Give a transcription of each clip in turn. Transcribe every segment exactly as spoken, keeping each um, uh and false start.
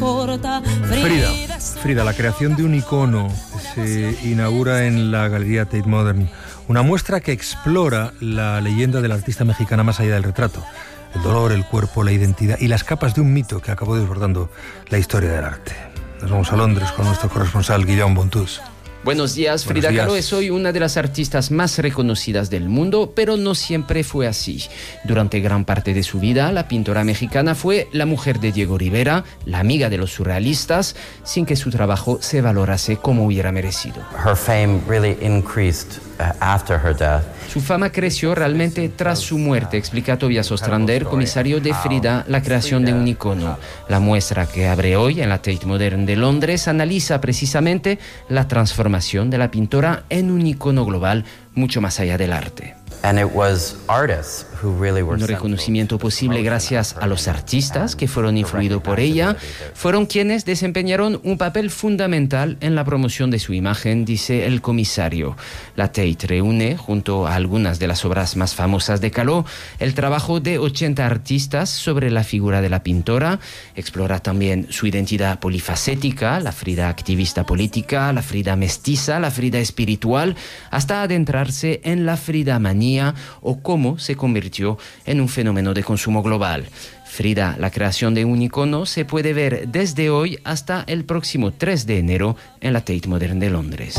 Frida, Frida, la creación de un icono se inaugura en la Galería Tate Modern, una muestra que explora la leyenda de la artista mexicana más allá del retrato, el dolor, el cuerpo, la identidad y las capas de un mito que acabó desbordando la historia del arte. Nos vamos a Londres con nuestro corresponsal Guillaume Bontús. Buenos días, Frida Kahlo es hoy una de las artistas más reconocidas del mundo, pero no siempre fue así. Durante gran parte de su vida, la pintora mexicana fue la mujer de Diego Rivera, la amiga de los surrealistas, sin que su trabajo se valorase como hubiera merecido. Her fame really increased uh, after her death. Su fama creció realmente tras su muerte, explica Tobias Ostrander, comisario de Frida, la creación de un icono. La muestra que abre hoy en la Tate Modern de Londres analiza precisamente la transformación de la pintora en un icono global mucho más allá del arte. And it was artists who really were Un reconocimiento posible gracias a los artistas que fueron influidos por ella, fueron quienes desempeñaron un papel fundamental en la promoción de su imagen, dice el comisario. La Tate reúne, junto a algunas de las obras más famosas de Kahlo, el trabajo de ochenta artistas sobre la figura de la pintora, explora también su identidad polifacética, la Frida activista política, la Frida mestiza, la Frida espiritual, hasta adentrarse en la Frida manía o cómo se convirtió en un fenómeno de consumo global. Frida, la creación de un icono, se puede ver desde hoy hasta el próximo tres de enero en la Tate Modern de Londres.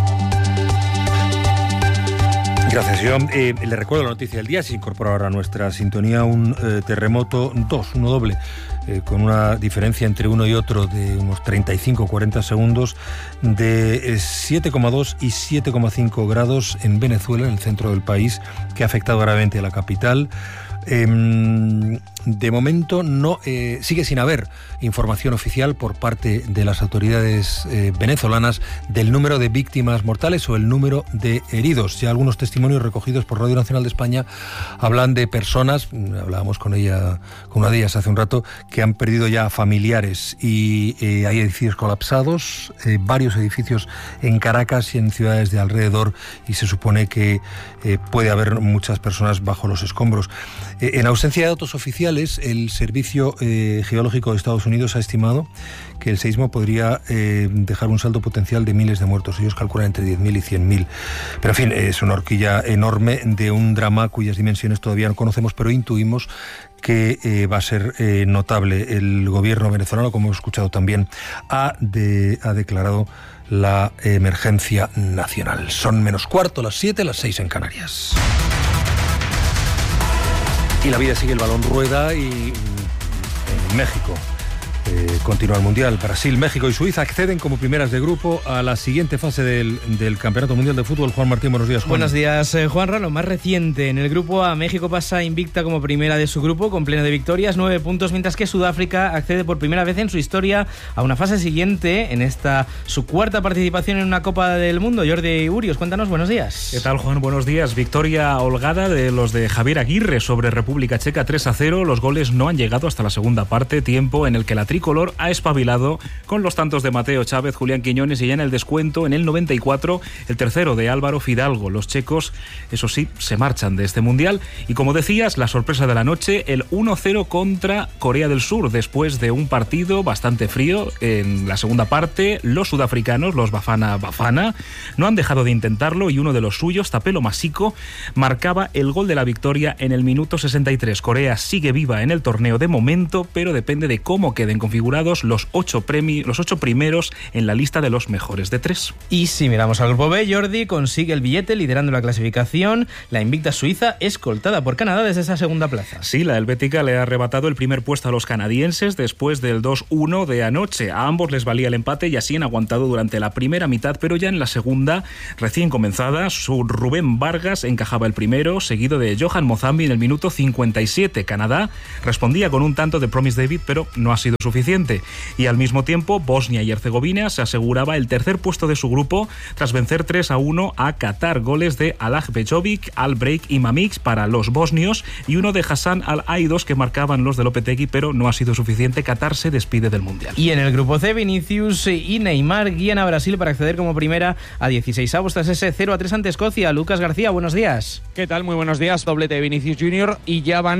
Gracias, John. Eh, le recuerdo la noticia del día. Se incorpora ahora a nuestra sintonía un eh, terremoto dos, uno doble, eh, con una diferencia entre uno y otro de unos treinta y cinco a cuarenta segundos, de eh, siete coma dos y siete coma cinco grados en Venezuela, en el centro del país, que ha afectado gravemente a la capital. Eh, de momento no eh, sigue sin haber información oficial por parte de las autoridades eh, venezolanas del número de víctimas mortales o el número de heridos. Ya algunos testimonios recogidos por Radio Nacional de España hablan de personas, hablábamos con ella, con una de ellas hace un rato, que han perdido ya familiares y eh, hay edificios colapsados, eh, varios edificios en Caracas y en ciudades de alrededor, y se supone que eh, puede haber muchas personas bajo los escombros. Eh, en ausencia de datos oficiales, el Servicio eh, Geológico de Estados Unidos ha estimado que el seísmo podría eh, dejar un saldo potencial de miles de muertos. Ellos calculan entre diez mil y cien mil. Pero en fin, es una horquilla enorme de un drama cuyas dimensiones todavía no conocemos, pero intuimos que eh, va a ser eh, notable. El gobierno venezolano, como hemos escuchado también, ha, de, ha declarado la emergencia nacional. Son menos cuarto, las siete, las seis en Canarias. Y la vida sigue, el balón rueda y en México eh, continúa el Mundial. Brasil, México y Suiza acceden como primeras de grupo a la siguiente fase del, del Campeonato Mundial de Fútbol. Juan Martín, buenos días, Juan. Buenos días, eh, Juanra. Lo más reciente, en el grupo A, México pasa invicta como primera de su grupo, con pleno de victorias, nueve puntos, mientras que Sudáfrica accede por primera vez en su historia a una fase siguiente, en esta su cuarta participación en una Copa del Mundo. Jordi Urios, cuéntanos, buenos días. ¿Qué tal, Juan? Buenos días. Victoria holgada de los de Javier Aguirre sobre República Checa, tres a cero. Los goles no han llegado hasta la segunda parte, tiempo en el que la tricolor ha espabilado con los tantos de Mateo Chávez, Julián Quiñones y ya en el descuento, en el noventa y cuatro, el tercero de Álvaro Fidalgo. Los checos, eso sí, se marchan de este Mundial. Y como decías, la sorpresa de la noche, el uno cero contra Corea del Sur, después de un partido bastante frío. En la segunda parte, los sudafricanos, los Bafana Bafana, no han dejado de intentarlo y uno de los suyos, Tapelo Masico, marcaba el gol de la victoria en el minuto sesenta y tres. Corea sigue viva en el torneo de momento, pero depende de cómo queden configurados los ocho, premi- los ocho primeros en la lista de los mejores de tres. Y si miramos al grupo B, Jordi consigue el billete liderando la clasificación. La invicta Suiza, escoltada por Canadá desde esa segunda plaza. Sí, la helvética le ha arrebatado el primer puesto a los canadienses después del dos uno de anoche. A ambos les valía el empate y así han aguantado durante la primera mitad, pero ya en la segunda, recién comenzada, su Rubén Vargas encajaba el primero, seguido de Johan Mozambi en el minuto cincuenta y siete. Canadá respondía con un tanto de Promise David, pero no ha sido suficiente. Y al mismo tiempo, Bosnia y Herzegovina se aseguraba el tercer puesto de su grupo tras vencer tres a uno a Qatar. Goles de Alaj Bejovic, Albrecht y Mamix para los bosnios y uno de Hassan Al-Aidos que marcaban los de Lopetegui, pero no ha sido suficiente. Qatar se despide del Mundial. Y en el grupo C, Vinicius y Neymar guían a Brasil para acceder como primera a dieciseisavos tras ese cero a tres ante Escocia. Lucas García, buenos días. ¿Qué tal? Muy buenos días. Doblete de Vinicius junior y ya van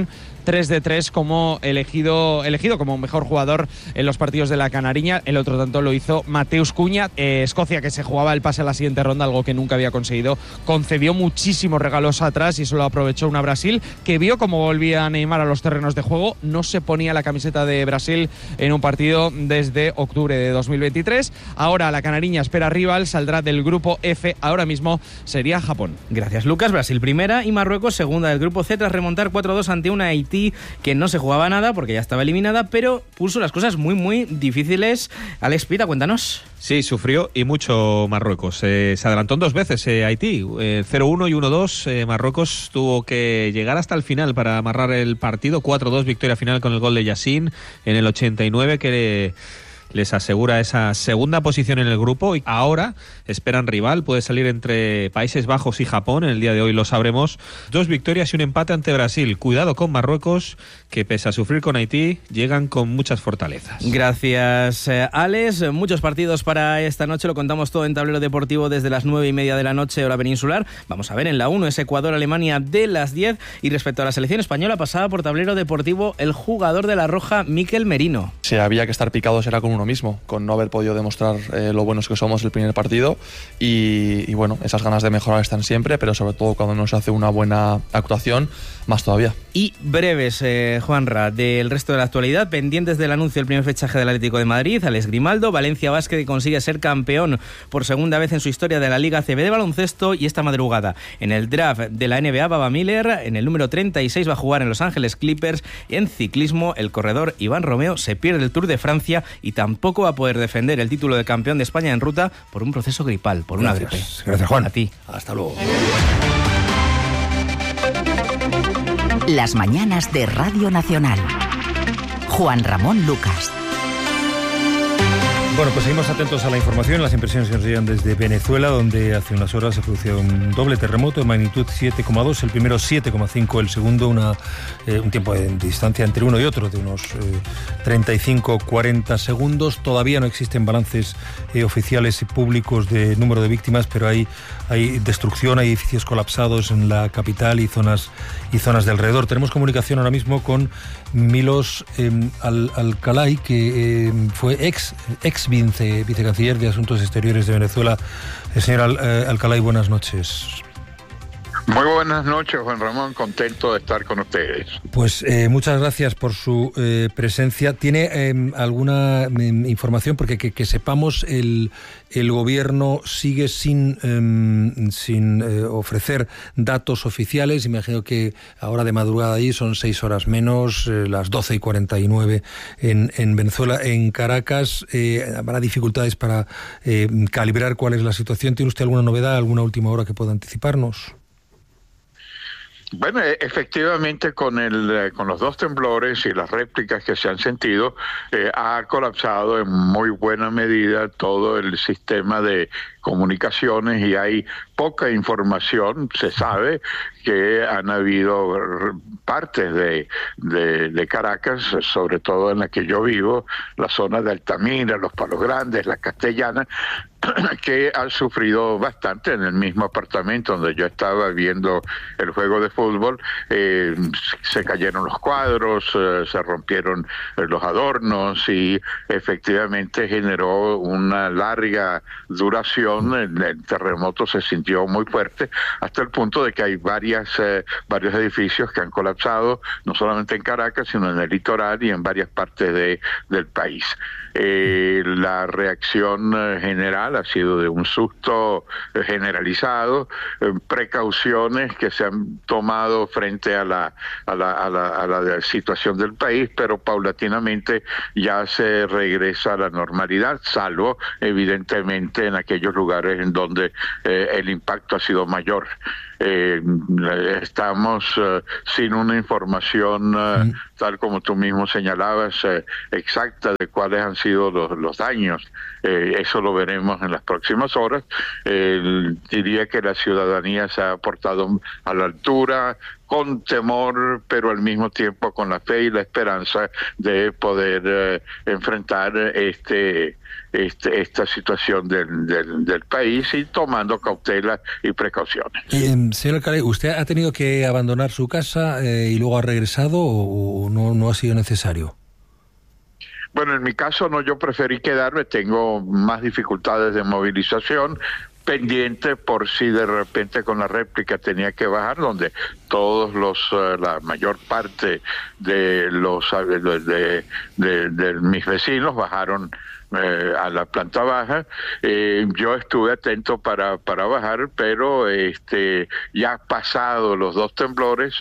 tres de tres como elegido, elegido como mejor jugador en los partidos de la Canariña. El otro tanto lo hizo Mateus Cunha. Eh, Escocia, que se jugaba el pase a la siguiente ronda, algo que nunca había conseguido, concedió muchísimos regalos atrás y solo aprovechó una Brasil que vio cómo volvía Neymar a los terrenos de juego. No se ponía la camiseta de Brasil en un partido desde octubre de dos mil veintitrés. Ahora la Canariña espera rival, saldrá del grupo F, ahora mismo sería Japón. Gracias, Lucas. Brasil primera y Marruecos segunda del grupo C tras remontar cuatro dos ante una Haití que no se jugaba nada porque ya estaba eliminada, pero puso las cosas muy muy difíciles. Alex Pita, cuéntanos. Sí, sufrió y mucho Marruecos. Eh, se adelantó en dos veces eh, Haití, eh, cero uno y uno dos. Eh, Marruecos tuvo que llegar hasta el final para amarrar el partido. cuatro dos, victoria final con el gol de Yassin en el ochenta y nueve, que le, les asegura esa segunda posición en el grupo. Y ahora esperan rival, puede salir entre Países Bajos y Japón. En el día de hoy lo sabremos. Dos victorias y un empate ante Brasil. Cuidado con Marruecos, que pese a sufrir con Haití, llegan con muchas fortalezas. Gracias, eh, Alex. Muchos partidos para esta noche, lo contamos todo en Tablero Deportivo desde las nueve y media de la noche, hora peninsular. Vamos a ver, en la uno es Ecuador-Alemania de las diez. Y respecto a la selección española, pasaba por Tablero Deportivo el jugador de la Roja, Mikel Merino. Si había que estar picados era con uno mismo, con no haber podido demostrar eh, lo buenos que somos el primer partido. Y, y bueno, esas ganas de mejorar están siempre, pero sobre todo cuando nos hace una buena actuación, más todavía. Y breves, eh, Juanra, del resto de la actualidad, pendientes del anuncio del primer fichaje del Atlético de Madrid, Alex Grimaldo. Valencia Basket, que consigue ser campeón por segunda vez en su historia de la Liga A C B de baloncesto. Y esta madrugada, en el draft de la N B A, Baba Miller, en el número treinta y seis, va a jugar en Los Ángeles Clippers. Y en ciclismo, el corredor Iván Romeo se pierde el Tour de Francia y tampoco va a poder defender el título de campeón de España en ruta por un proceso gripal, por una Gracias. gripe. Gracias, Juan. A ti. Hasta luego. Las mañanas de Radio Nacional. Juan Ramón Lucas. Bueno, pues seguimos atentos a la información, las impresiones que nos llegan desde Venezuela, donde hace unas horas se produjo un doble terremoto de magnitud siete coma dos, el primero siete coma cinco, el segundo una, eh, un tiempo de, de distancia entre uno y otro de unos eh, treinta y cinco a cuarenta segundos. Todavía no existen balances eh, oficiales y públicos de número de víctimas, pero hay, hay destrucción, hay edificios colapsados en la capital y zonas, y zonas de alrededor. Tenemos comunicación ahora mismo con Milos eh, Al Alcalay, que eh, fue ex, ex vice, vicecanciller de Asuntos Exteriores de Venezuela. El señor Al, eh, Alcalay, buenas noches. Muy buenas noches, Juan Ramón, contento de estar con ustedes. Pues eh, muchas gracias por su eh, presencia. ¿Tiene eh, alguna eh, información? Porque que, que sepamos, el, el gobierno sigue sin, eh, sin eh, ofrecer datos oficiales. Imagino que ahora de madrugada allí son seis horas menos, eh, las doce y cuarenta y nueve en, en Venezuela. En Caracas eh, habrá dificultades para eh, calibrar cuál es la situación. ¿Tiene usted alguna novedad, alguna última hora que pueda anticiparnos? Bueno, efectivamente con el con los dos temblores y las réplicas que se han sentido, eh, ha colapsado en muy buena medida todo el sistema de comunicaciones y hay poca información. Se sabe que han habido partes de, de, de Caracas, sobre todo en la que yo vivo, la zona de Altamira, Los Palos Grandes, La Castellana, que han sufrido bastante. En el mismo apartamento donde yo estaba viendo el juego de fútbol, eh, se cayeron los cuadros, eh, se rompieron eh, los adornos y efectivamente generó una larga duración. El, el terremoto se sintió muy fuerte hasta el punto de que hay varias eh, varios edificios que han colapsado, no solamente en Caracas, sino en el litoral y en varias partes de, del país. Eh, la reacción eh, general ha sido de un susto eh, generalizado, eh, precauciones que se han tomado frente a la, a la, a la, a la situación del país, pero paulatinamente ya se regresa a la normalidad, salvo evidentemente en aquellos lugares en donde eh, el impacto ha sido mayor. Eh, estamos eh, sin una información eh, mm. tal como tú mismo señalabas, eh, exacta de cuáles han sido los, los daños. Eh, eso lo veremos en las próximas horas. Eh, diría que la ciudadanía se ha portado a la altura, con temor, pero al mismo tiempo con la fe y la esperanza de poder eh, enfrentar este, este esta situación del, del, del país y tomando cautela y precauciones. Eh, señor alcalde, ¿usted ha tenido que abandonar su casa eh, y luego ha regresado o, o no, no ha sido necesario? Bueno, en mi caso no, yo preferí quedarme, tengo más dificultades de movilización, pendiente por si de repente con la réplica tenía que bajar, donde todos los, uh, la mayor parte de los de, de, de, de mis vecinos bajaron eh, a la planta baja. Eh, yo estuve atento para, para bajar, pero este ya pasado los dos temblores,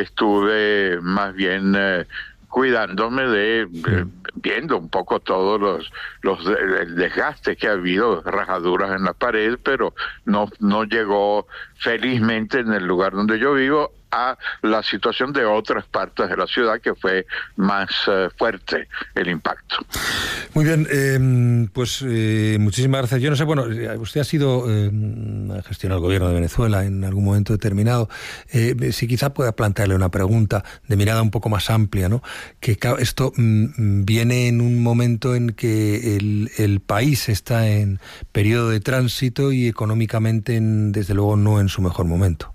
estuve más bien eh, cuidándome de, de viendo un poco todos los los el desgaste que ha habido, rajaduras en la pared, pero no no llegó felizmente en el lugar donde yo vivo a la situación de otras partes de la ciudad, que fue más uh, fuerte el impacto. Muy bien, eh, pues eh, muchísimas gracias. Yo no sé, bueno, usted ha sido eh, ha gestionado el gobierno de Venezuela en algún momento determinado. Eh, si quizá pueda plantearle una pregunta de mirada un poco más amplia, ¿no? Que esto mm, viene en un momento en que el, el país está en periodo de tránsito y económicamente, en, desde luego, no en su mejor momento.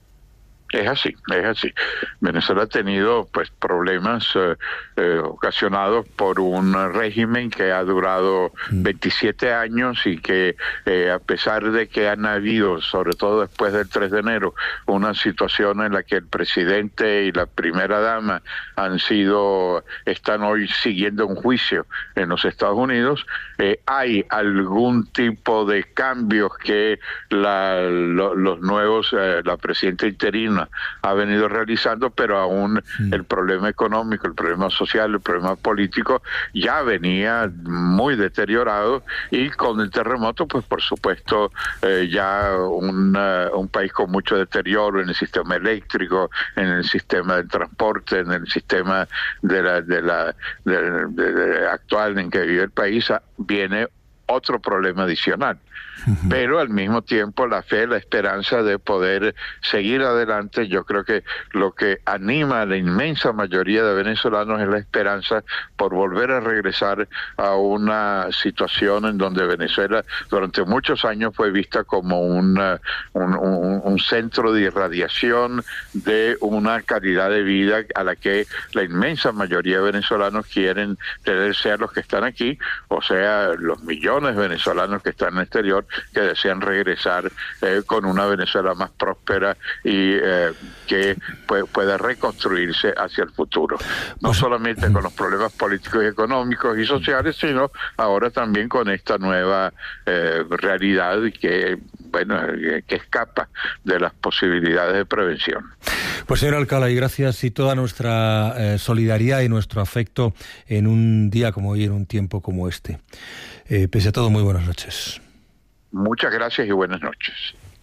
Es así, es así. Venezuela ha tenido pues problemas eh, eh, ocasionados por un régimen que ha durado veintisiete años y que eh, a pesar de que han habido, sobre todo después del tres de enero, una situación en la que el presidente y la primera dama han sido, están hoy siguiendo un juicio en los Estados Unidos, eh, hay algún tipo de cambios que la, lo, los nuevos, eh, la presidenta interina ha venido realizando, pero aún sí. El problema económico, el problema social, el problema político ya venía muy deteriorado, y con el terremoto, pues por supuesto, eh, ya un, uh, un país con mucho deterioro en el sistema eléctrico, en el sistema del transporte, en el sistema de la, de la de, de, de actual en que vive el país, viene otro problema adicional. Pero al mismo tiempo la fe, la esperanza de poder seguir adelante. Yo creo que lo que anima a la inmensa mayoría de venezolanos es la esperanza por volver a regresar a una situación en donde Venezuela durante muchos años fue vista como una, un, un, un centro de irradiación de una calidad de vida a la que la inmensa mayoría de venezolanos quieren tener, sea los que están aquí, o sea los millones de venezolanos que están en el exterior, que desean regresar eh, con una Venezuela más próspera y eh, que pu- pueda reconstruirse hacia el futuro. No solamente con los problemas políticos y económicos y sociales, sino ahora también con esta nueva eh, realidad que, bueno, que escapa de las posibilidades de prevención. Pues señor alcalde, gracias, y toda nuestra eh, solidaridad y nuestro afecto en un día como hoy, en un tiempo como este. Eh, pese a todo, muy buenas noches. Muchas gracias y buenas noches.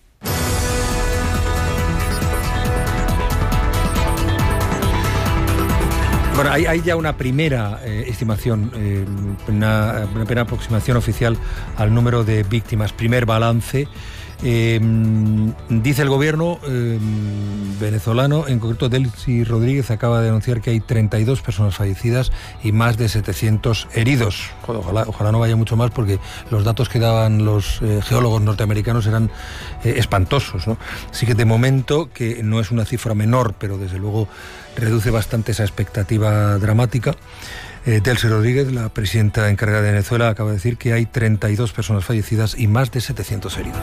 Bueno, hay, hay ya una primera eh, estimación, eh, una, una primera aproximación oficial al número de víctimas, primer balance. Eh, dice el gobierno eh, venezolano, en concreto Delcy Rodríguez, acaba de anunciar que hay treinta y dos personas fallecidas y más de setecientos heridos. Ojalá, ojalá no vaya mucho más, porque los datos que daban los eh, geólogos norteamericanos eran eh, espantosos, ¿no? Así que de momento, que no es una cifra menor, pero desde luego reduce bastante esa expectativa dramática. Eh, Delcy Rodríguez, la presidenta encargada de Venezuela, acaba de decir que hay treinta y dos personas fallecidas y más de setecientos heridos.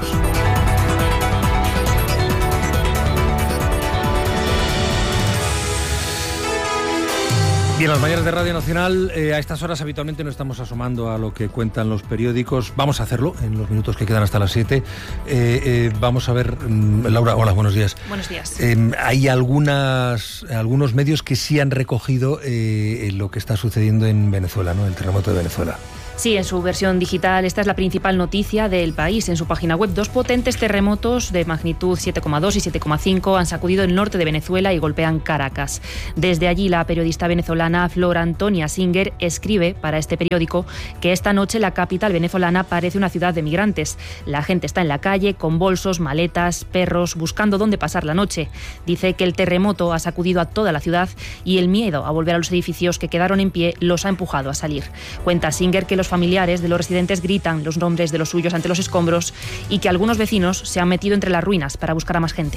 Bien, las mañanas de Radio Nacional, eh, a estas horas habitualmente no estamos asomando a lo que cuentan los periódicos. Vamos a hacerlo en los minutos que quedan hasta las siete. Eh, eh, vamos a ver, um, Laura, hola, buenos días. Buenos días. Eh, hay algunas, algunos medios que sí han recogido eh, lo que está sucediendo en Venezuela, ¿no? El terremoto de Venezuela. Sí, en su versión digital esta es la principal noticia del país. En su página web, dos potentes terremotos de magnitud siete coma dos y siete coma cinco han sacudido el norte de Venezuela y golpean Caracas. Desde allí, la periodista venezolana Flor Antonia Singer escribe para este periódico que esta noche la capital venezolana parece una ciudad de migrantes. La gente está en la calle con bolsos, maletas, perros, buscando dónde pasar la noche. Dice que el terremoto ha sacudido a toda la ciudad y el miedo a volver a los edificios que quedaron en pie los ha empujado a salir. Cuenta Singer que los familiares de los residentes gritan los nombres de los suyos ante los escombros y que algunos vecinos se han metido entre las ruinas para buscar a más gente.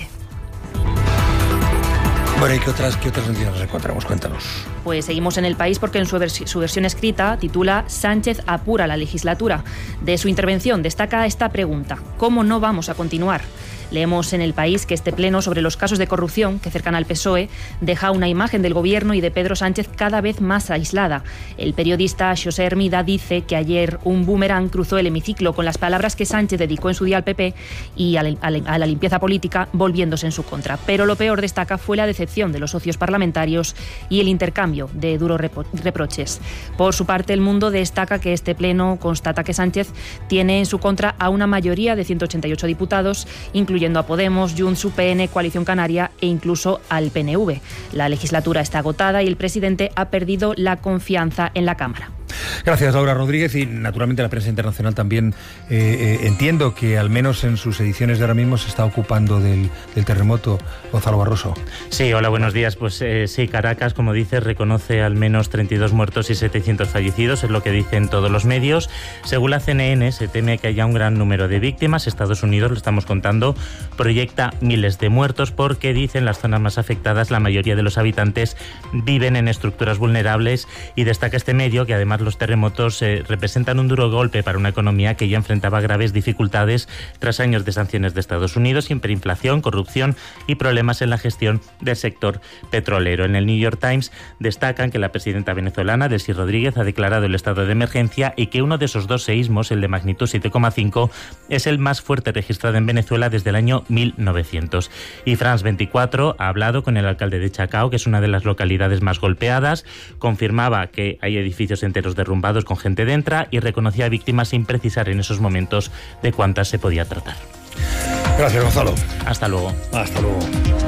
Bueno, ¿y qué otras, qué otras noticias nos encontramos? Cuéntanos. Pues seguimos en El País porque en su, vers- su versión escrita titula Sánchez apura la legislatura. De su intervención destaca esta pregunta: ¿cómo no vamos a continuar? Leemos en El País que este pleno sobre los casos de corrupción que cercan al P S O E deja una imagen del gobierno y de Pedro Sánchez cada vez más aislada. El periodista José Hermida dice que ayer un boomerang cruzó el hemiciclo con las palabras que Sánchez dedicó en su día al P P y a la, a la limpieza política, volviéndose en su contra. Pero lo peor, destaca, fue la decepción de los socios parlamentarios y el intercambio de duros repro- reproches. Por su parte, El Mundo destaca que este pleno constata que Sánchez tiene en su contra a una mayoría de ciento ochenta y ocho diputados, incluyendo incluyendo a Podemos, Junts, U P N, Coalición Canaria e incluso al P N V. La legislatura está agotada y el presidente ha perdido la confianza en la Cámara. Gracias, Laura Rodríguez. Y naturalmente la prensa internacional también eh, eh, entiendo que al menos en sus ediciones de ahora mismo se está ocupando del, del terremoto. Gonzalo Barroso. Sí, hola, buenos días. Pues eh, sí, Caracas, como dice, reconoce al menos treinta y dos muertos y setecientos fallecidos, es lo que dicen todos los medios. Según la C N N, se teme que haya un gran número de víctimas. Estados Unidos, lo estamos contando, proyecta miles de muertos porque, dicen, las zonas más afectadas, la mayoría de los habitantes viven en estructuras vulnerables, y destaca este medio que además los terremotos eh, representan un duro golpe para una economía que ya enfrentaba graves dificultades tras años de sanciones de Estados Unidos, hiperinflación, corrupción y problemas en la gestión del sector petrolero. En el New York Times destacan que la presidenta venezolana, Delcy Rodríguez, ha declarado el estado de emergencia y que uno de esos dos seísmos, el de magnitud siete coma cinco, es el más fuerte registrado en Venezuela desde el año mil novecientos. Y France veinticuatro ha hablado con el alcalde de Chacao, que es una de las localidades más golpeadas, confirmaba que hay edificios enteros derrumbados con gente dentro y reconocía víctimas sin precisar en esos momentos de cuántas se podía tratar. Gracias, Gonzalo. Hasta luego. Hasta luego.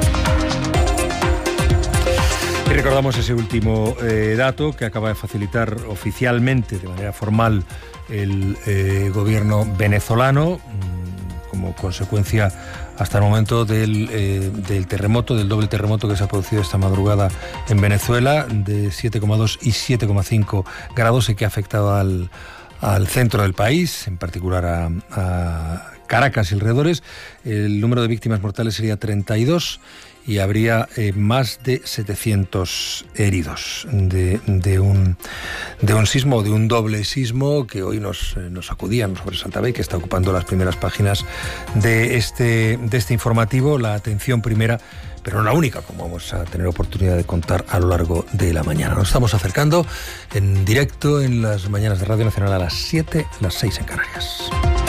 Y recordamos ese último eh, dato que acaba de facilitar oficialmente, de manera formal, el eh, gobierno venezolano, mmm, como consecuencia hasta el momento del, eh, del terremoto, del doble terremoto que se ha producido esta madrugada en Venezuela, de siete coma dos y siete coma cinco grados, y que ha afectado al, al centro del país, en particular a, a Caracas y alrededores. El número de víctimas mortales sería treinta y dos y habría eh, más de setecientos heridos de, de, un, de un sismo, de un doble sismo que hoy nos, eh, nos sacudía, nos sobresaltaba y que está ocupando las primeras páginas de este, de este informativo. La atención primera, pero no la única, como vamos a tener oportunidad de contar a lo largo de la mañana. Nos estamos acercando en directo en las mañanas de Radio Nacional a las siete, las seis en Canarias.